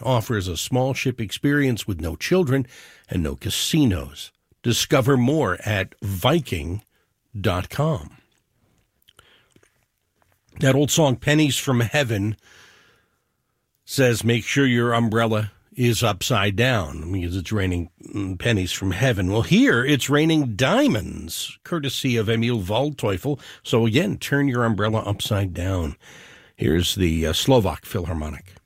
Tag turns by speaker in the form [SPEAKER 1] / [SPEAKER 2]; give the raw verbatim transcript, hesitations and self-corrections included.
[SPEAKER 1] offers a small ship experience with no children and no casinos. Discover more at Viking dot com. That old song, Pennies from Heaven, says make sure your umbrella is upside down because it's raining pennies from heaven. Well, here it's raining diamonds, courtesy of Emil Waldteufel. So again, turn your umbrella upside down. Here's the uh, Slovak Philharmonic.